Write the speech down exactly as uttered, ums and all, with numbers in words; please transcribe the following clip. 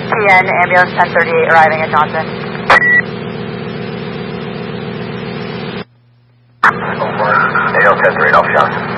T N, ambulance ten thirty-eight arriving at Johnson. A L ten thirty-eight off Johnson.